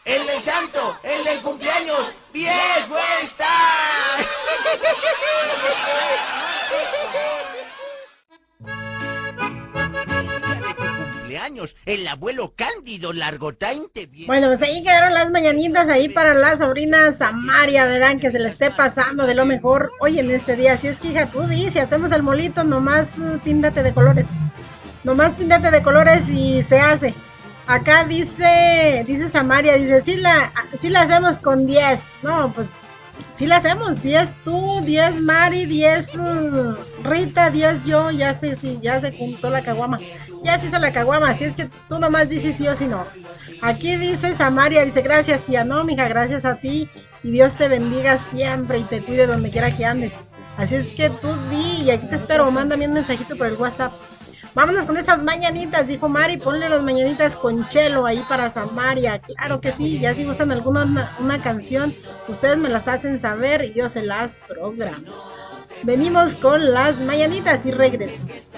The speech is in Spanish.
el del santo, el del cumpleaños, viejo está. Cumpleaños, el abuelo Cándido Largotainte. Bueno, pues ahí quedaron las mañanitas ahí para la sobrina Samaria, verán que se le esté pasando de lo mejor hoy en este día. Así es que hija, tú di, si hacemos el molito, nomás píntate de colores. Nomás píntate de colores y se hace. Acá dice Samaria, dice, sí la hacemos con 10. No, pues sí la hacemos, 10 tú, 10 Mari, 10 Rita, 10 yo, ya sé, sí, ya se juntó la caguama. Ya se hizo la caguama, así es que tú nomás dices sí o sí no. Aquí dice Samaria, dice, gracias tía, no, mija, gracias a ti. Y Dios te bendiga siempre y te cuide donde quiera que andes. Así es que tú di, y aquí te espero, mándame un mensajito por el WhatsApp. Vámonos con esas mañanitas, dijo Mari, ponle las mañanitas con Chelo ahí para Samaria. Claro que sí, ya si gustan alguna una canción, ustedes me las hacen saber y yo se las programo. Venimos con las mañanitas y regreso.